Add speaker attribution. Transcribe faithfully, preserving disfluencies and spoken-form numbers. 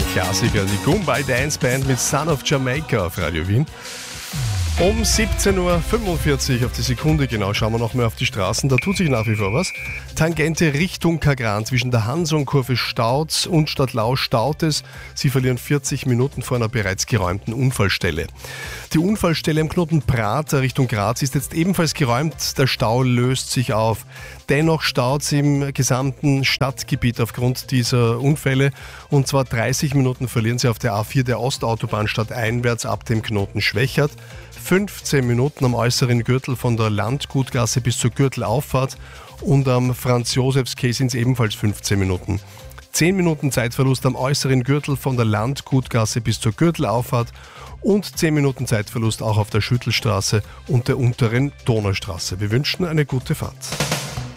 Speaker 1: Klassiker, die Goombay Dance Band mit Son of Jamaica auf Radio Wien. Um siebzehn Uhr fünfundvierzig auf die Sekunde genau schauen wir nochmal auf die Straßen. Da tut sich nach wie vor was. Tangente Richtung Kagran zwischen der Hansonkurve Stauz und Stadtlau staut es. Sie verlieren vierzig Minuten vor einer bereits geräumten Unfallstelle. Die Unfallstelle im Knoten Prater Richtung Graz ist jetzt ebenfalls geräumt. Der Stau löst sich auf. Dennoch staut es im gesamten Stadtgebiet aufgrund dieser Unfälle. Und zwar dreißig Minuten verlieren sie auf der A vier der Ostautobahn stadteinwärts ab dem Knoten Schwächert. fünfzehn Minuten am äußeren Gürtel von der Landgutgasse bis zur Gürtelauffahrt und am Franz-Josefs-Quai sind es ebenfalls fünfzehn Minuten. zehn Minuten Zeitverlust am äußeren Gürtel von der Landgutgasse bis zur Gürtelauffahrt und zehn Minuten Zeitverlust auch auf der Schüttelstraße und der unteren Donaustraße. Wir wünschen eine gute Fahrt.